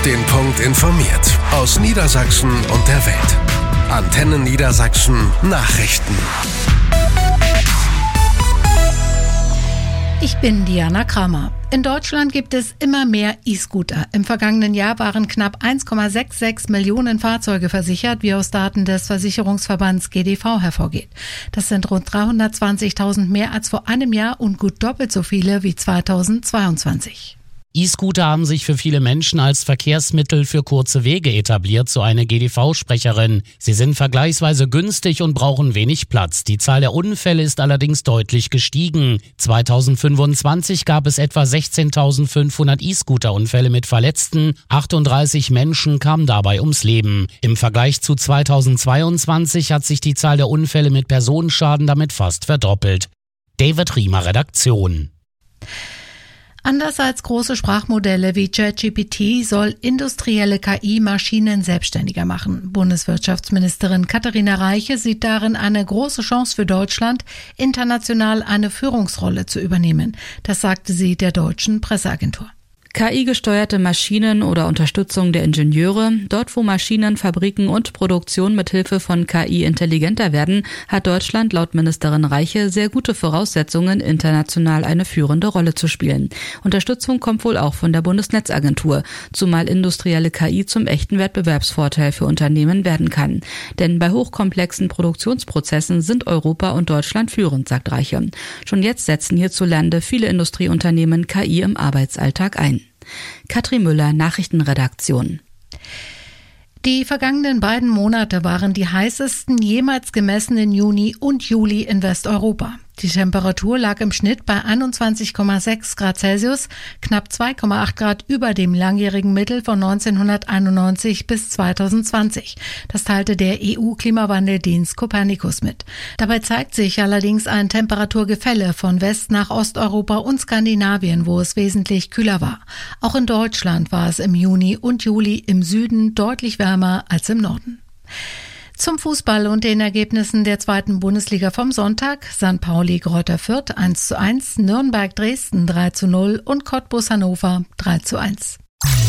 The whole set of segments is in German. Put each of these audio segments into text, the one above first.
den Punkt informiert. Aus Niedersachsen und der Welt. Antenne Niedersachsen Nachrichten. Ich bin Diana Kramer. In Deutschland gibt es immer mehr E-Scooter. Im vergangenen Jahr waren knapp 1,66 Millionen Fahrzeuge versichert, wie aus Daten des Versicherungsverbands GDV hervorgeht. Das sind rund 320.000 mehr als vor einem Jahr und gut doppelt so viele wie 2022. E-Scooter haben sich für viele Menschen als Verkehrsmittel für kurze Wege etabliert, so eine GDV-Sprecherin. Sie sind vergleichsweise günstig und brauchen wenig Platz. Die Zahl der Unfälle ist allerdings deutlich gestiegen. 2025 gab es etwa 16.500 E-Scooter-Unfälle mit Verletzten. 38 Menschen kamen dabei ums Leben. Im Vergleich zu 2022 hat sich die Zahl der Unfälle mit Personenschaden damit fast verdoppelt. David Riemer, Redaktion. Anders als große Sprachmodelle wie ChatGPT soll industrielle KI Maschinen selbstständiger machen. Bundeswirtschaftsministerin Katharina Reiche sieht darin eine große Chance für Deutschland, international eine Führungsrolle zu übernehmen. Das sagte sie der deutschen Presseagentur. KI-gesteuerte Maschinen oder Unterstützung der Ingenieure. Dort, wo Maschinen, Fabriken und Produktion mithilfe von KI intelligenter werden, hat Deutschland laut Ministerin Reiche sehr gute Voraussetzungen, international eine führende Rolle zu spielen. Unterstützung kommt wohl auch von der Bundesnetzagentur, zumal industrielle KI zum echten Wettbewerbsvorteil für Unternehmen werden kann. Denn bei hochkomplexen Produktionsprozessen sind Europa und Deutschland führend, sagt Reiche. Schon jetzt setzen hierzulande viele Industrieunternehmen KI im Arbeitsalltag ein. Katrin Müller, Nachrichtenredaktion. Die vergangenen beiden Monate waren die heißesten jemals gemessenen Juni und Juli in Westeuropa. Die Temperatur lag im Schnitt bei 21,6 Grad Celsius, knapp 2,8 Grad über dem langjährigen Mittel von 1991 bis 2020. Das teilte der EU-Klimawandeldienst Copernicus mit. Dabei zeigt sich allerdings ein Temperaturgefälle von West nach Osteuropa und Skandinavien, wo es wesentlich kühler war. Auch in Deutschland war es im Juni und Juli im Süden deutlich wärmer als im Norden. Zum Fußball und den Ergebnissen der zweiten Bundesliga vom Sonntag: St. Pauli Greuther Fürth 1:1, Nürnberg Dresden 3:0 und Cottbus Hannover 3:1.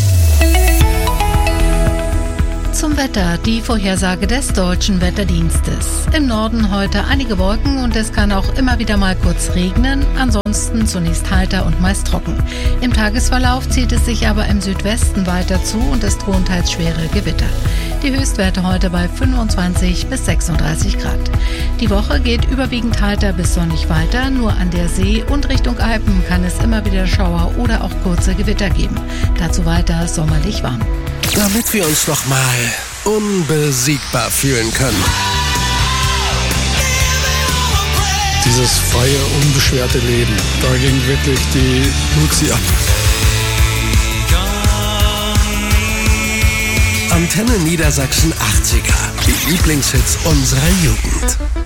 Zum Wetter, die Vorhersage des Deutschen Wetterdienstes. Im Norden heute einige Wolken und es kann auch immer wieder mal kurz regnen, ansonsten zunächst heiter und meist trocken. Im Tagesverlauf zieht es sich aber im Südwesten weiter zu und es drohen teils schwere Gewitter. Die Höchstwerte heute bei 25 bis 36 Grad. Die Woche geht überwiegend heiter bis sonnig weiter, nur an der See und Richtung Alpen kann es immer wieder Schauer oder auch kurze Gewitter geben. Dazu weiter sommerlich warm. Damit wir uns noch mal unbesiegbar fühlen können. Dieses freie, unbeschwerte Leben, da ging wirklich die Luzi ab. Antenne Niedersachsen 80er, die Lieblingshits unserer Jugend.